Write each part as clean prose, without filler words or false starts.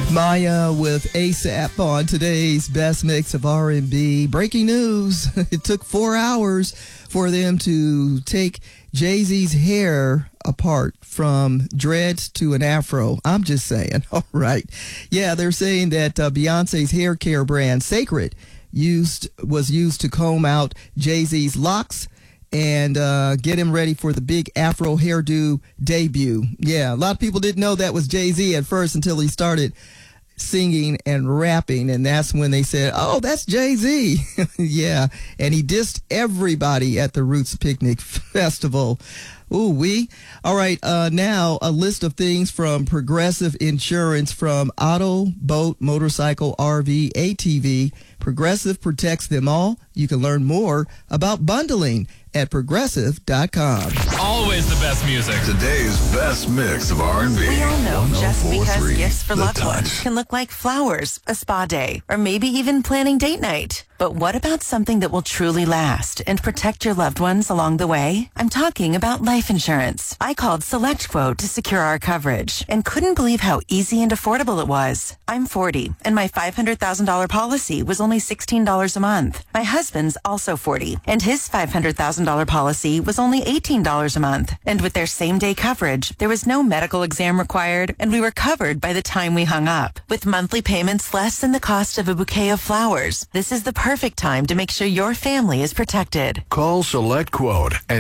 Maya with ASAP on today's best mix of R&B. Breaking news. It took 4 hours for them to take Jay-Z's hair apart from dreads to an afro. I'm just saying. All right. Yeah, they're saying that Beyonce's hair care brand, Sacred, was used to comb out Jay-Z's locks and get him ready for the big afro hairdo debut. Yeah, a lot of people didn't know that was Jay-Z at first until he started singing and rapping, and that's when they said, oh, that's Jay-Z. Yeah, and he dissed everybody at the Roots Picnic Festival. Ooh-wee. All right, now a list of things from Progressive Insurance from auto, boat, motorcycle, RV, ATV. Progressive protects them all. You can learn more about bundling at progressive.com. Always the best music. Today's best mix of R&B. We all know just because 104.3 gifts for The loved ones Touch. can look like flowers, a spa day, or maybe even planning date night. But what about something that will truly last and protect your loved ones along the way? I'm talking about life insurance. I called SelectQuote to secure our coverage and couldn't believe how easy and affordable it was. I'm 40, and my $500,000 policy was only $16 a month. My husband's also 40, and his $500,000 policy was only $18 a month. And with their same-day coverage, there was no medical exam required, and we were covered by the time we hung up. With monthly payments less than the cost of a bouquet of flowers, this is the perfect time to make sure your family is protected. Call Select Quote at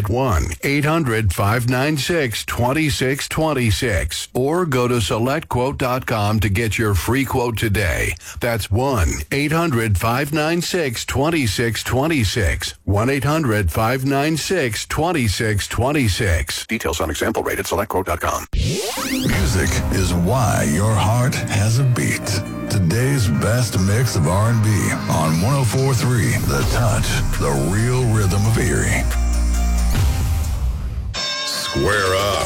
1-800-596-2626 or go to selectquote.com to get your free quote today. That's 1-800-596-2626. 1-800-596-2626. Details on example rate at selectquote.com. Music is why your heart has a beat. Today's best mix of R&B on 104.3 The Touch, the real rhythm of Erie. Square up.